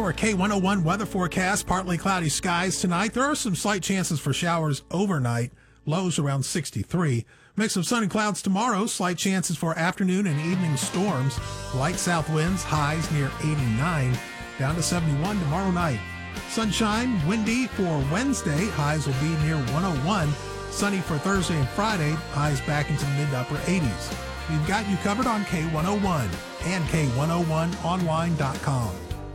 Your K101 weather forecast, partly cloudy skies tonight. There are some slight chances for showers overnight, lows around 63. Mix of sun and clouds tomorrow, slight chances for afternoon and evening storms. Light south winds, highs near 89, down to 71 tomorrow night. Sunshine, windy for Wednesday, highs will be near 101. Sunny for Thursday and Friday, highs back into the mid to upper 80s. We've got you covered on K101 and K101online.com.